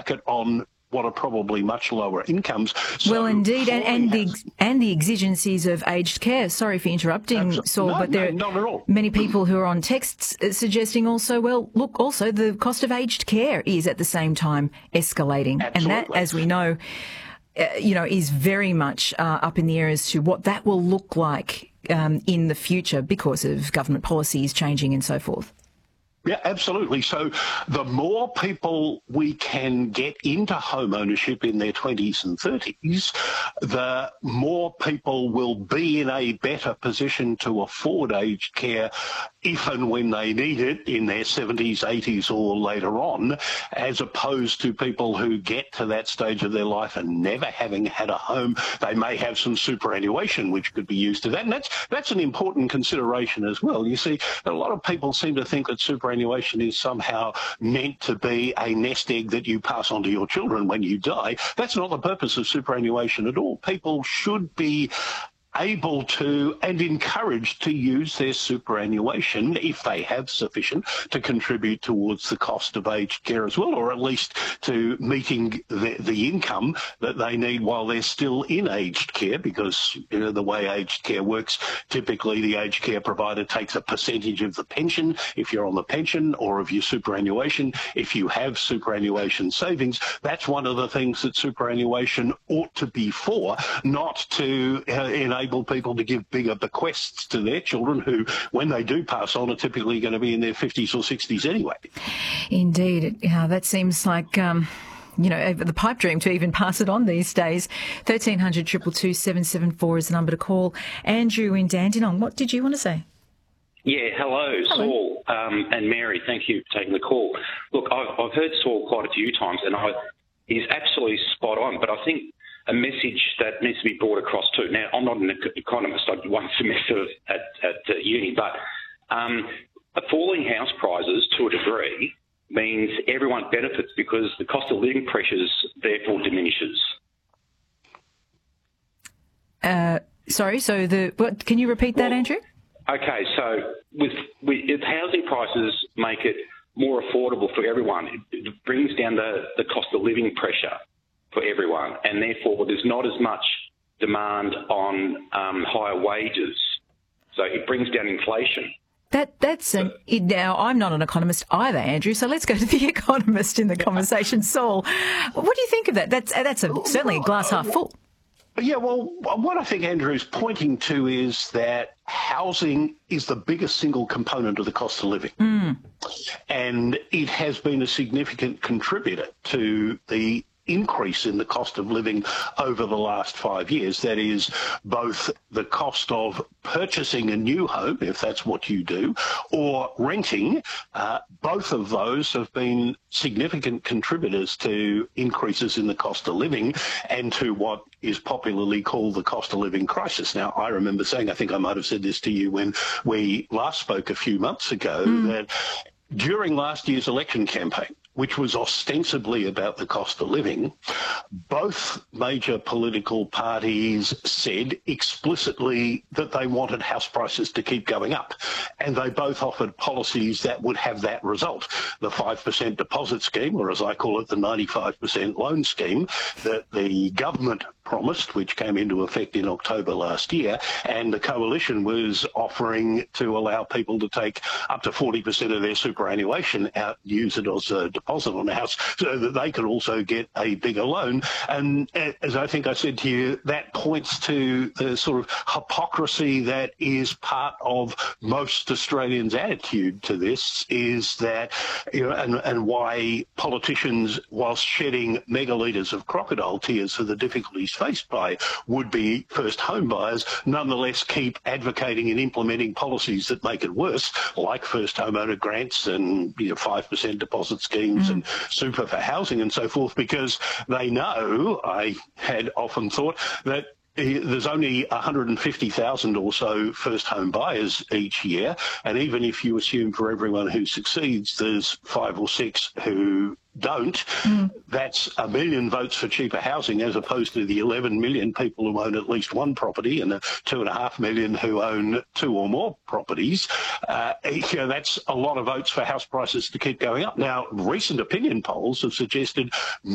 market on what are probably much lower incomes. So well, indeed, and the exigencies of aged care. Sorry for interrupting, Saul, but there not at all. Many people who are on texts suggesting also, well, look, also the cost of aged care is at the same time escalating. Absolutely. And that, as we know, is very much up in the air as to what that will look like in the future because of government policies changing and so forth. Yeah, absolutely. So the more people we can get into home ownership in their 20s and 30s, the more people will be in a better position to afford aged care if and when they need it in their 70s, 80s or later on, as opposed to people who get to that stage of their life and never having had a home. They may have some superannuation which could be used to that. And that's an important consideration as well. You see, a lot of people seem to think that superannuation is somehow meant to be a nest egg that you pass on to your children when you die. That's not the purpose of superannuation at all. People should be able to and encouraged to use their superannuation, if they have sufficient, to contribute towards the cost of aged care as well, or at least to meeting the income that they need while they're still in aged care, because the way aged care works, typically the aged care provider takes a percentage of the pension if you're on the pension, or of your superannuation if you have superannuation savings. That's one of the things that superannuation ought to be for, not to enable people to give bigger bequests to their children who, when they do pass on, are typically going to be in their 50s or 60s anyway. Indeed. That seems like the pipe dream to even pass it on these days. 1300 222 774 is the number to call. Andrew in Dandenong, what did you want to say? Yeah, hello. Saul and Mary, thank you for taking the call. Look, I've heard Saul quite a few times, and he's absolutely spot on, but I think a message that needs to be brought across too. Now, I'm not an economist. I did one semester at uni, but falling house prices to a degree means everyone benefits because the cost of living pressures therefore diminishes. Sorry, so can you repeat that, Andrew? Okay, so if housing prices make it more affordable for everyone, it brings down the cost of living pressure for everyone, and therefore there's not as much demand on higher wages. So it brings down inflation. Now, I'm not an economist either, Andrew, so let's go to the economist in the conversation. Saul, what do you think of that? That's certainly a glass half full. Yeah, well, what I think Andrew's pointing to is that housing is the biggest single component of the cost of living. And it has been a significant contributor to the increase in the cost of living over the last 5 years. That is both the cost of purchasing a new home, if that's what you do, or renting. Both of those have been significant contributors to increases in the cost of living and to what is popularly called the cost of living crisis. Now, I remember saying, I think I might have said this to you when we last spoke a few months ago, that during last year's election campaign, which was ostensibly about the cost of living, both major political parties said explicitly that they wanted house prices to keep going up. And they both offered policies that would have that result. The 5% deposit scheme, or as I call it, the 95% loan scheme that the government promised, which came into effect in October last year, and the coalition was offering to allow people to take up to 40% of their superannuation out, use it as a deposit on a house, so that they could also get a bigger loan. And as I think I said to you, that points to the sort of hypocrisy that is part of most Australians' attitude to this, is that, and why politicians, whilst shedding megalitres of crocodile tears for the difficulties faced by would-be first home buyers, nonetheless keep advocating and implementing policies that make it worse, like first homeowner grants and 5% deposit schemes and super for housing and so forth, because they know, I had often thought, that there's only 150,000 or so first home buyers each year, and even if you assume for everyone who succeeds there's 5 or 6 who don't, that's 1 million votes for cheaper housing as opposed to the 11 million people who own at least one property and the 2.5 million who own 2 or more properties. That's a lot of votes for house prices to keep going up. Now, recent opinion polls have suggested